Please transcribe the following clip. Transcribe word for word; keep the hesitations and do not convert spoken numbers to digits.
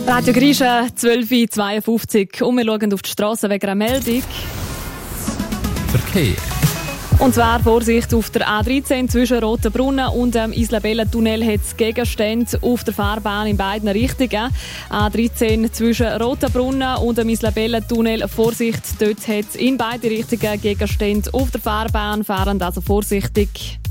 Radio Grisha, zwölf Uhr zweiundfünfzig. Und wir schauen auf die Strasse wegen einer Meldung. Verkehr. Und zwar Vorsicht auf der A dreizehn zwischen Rotenbrunnen und dem Isla-Bella-Tunnel hat es Gegenstände auf der Fahrbahn in beiden Richtungen. A dreizehn zwischen Rotenbrunnen und dem Isla-Bella-Tunnel. Vorsicht, dort hat es in beide Richtungen Gegenstände auf der Fahrbahn. Fahren also vorsichtig.